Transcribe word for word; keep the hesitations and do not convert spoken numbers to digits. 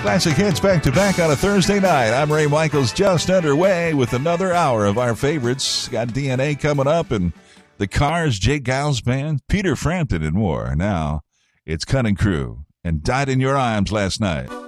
Classic hits back to back on a Thursday night. I'm Ray Michaels, just underway with another hour of our favorites. Got D N A coming up and the Cars, Jake Giles Band, Peter Frampton, and more. Now it's Cutting Crew and Died in Your Arms Last Night.